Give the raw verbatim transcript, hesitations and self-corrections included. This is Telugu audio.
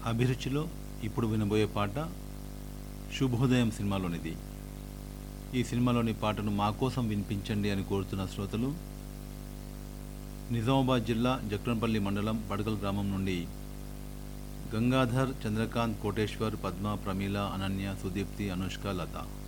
అభిరుచిలో ఇప్పుడు వినబోయే పాట శుభోదయం సినిమాలోనిది. ఈ సినిమాలోని పాటను మా కోసం వినిపించండి అని కోరుతున్న శ్రోతలు నిజామాబాద్ జిల్లా జక్రన్పల్లి మండలం పడగల్ గ్రామం నుండి గంగాధర్, చంద్రకాంత్, కోటేశ్వర్, పద్మ, ప్రమీల, అనన్య, సుదీప్తి, అనుష్క, లత.